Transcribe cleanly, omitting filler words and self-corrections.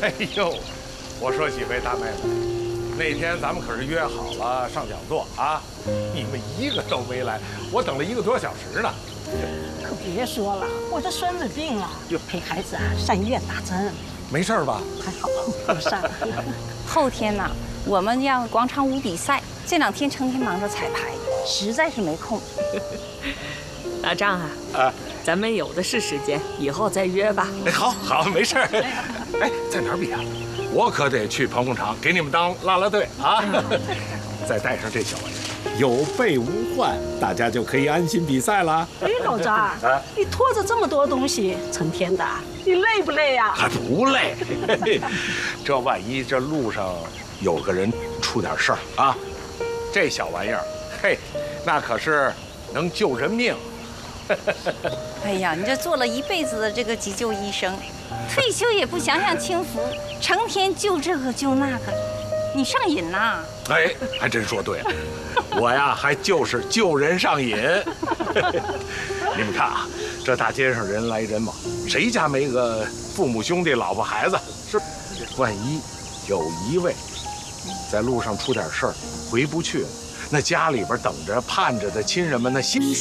哎呦，我说几位大妹妹，那天咱们可是约好了上讲座啊，你们一个都没来，我等了1个多小时呢。 可别说了，我这孙子病了，陪孩子上医院打针。 没事吧？ 还好，不上。 后天呢，我们要广场舞比赛，这2天成天忙着彩排，实在是没空。 老张啊，咱们有的是时间，以后再约吧。 哎，好，没事。哎，在哪儿比啊？我可得去捧捧场，给你们当啦啦队啊！再带上这小玩意儿，有备无患，大家就可以安心比赛了。 哎，老张，你拖着这么多东西，成天的，你累不累呀？ 还不累。这万一这路上有个人出点事儿啊，这小玩意儿，嘿，那可是能救人命。 哎呀，你这做了1辈子的这个急救医生，退休也不享享清福，成天救这个救那个，你上瘾呐？ 哎，还真说对了，我呀还就是救人上瘾。你们看啊，这大街上人来人往，谁家没个父母兄弟、老婆孩子？是，万一有一位在路上出点事儿回不去了，那家里边等着盼着的亲人们那心。